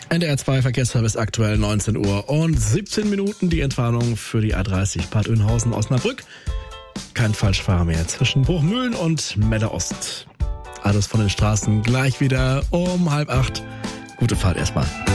NDR 2 Verkehrsservice aktuell 19 Uhr und 17 Minuten die Entwarnung für die A30 Bad Oeynhausen-Osnabrück. Kein Falschfahrer mehr zwischen Bruchmühlen und Melle Ost. Alles von den Straßen gleich wieder um 7:30. Gute Fahrt erstmal.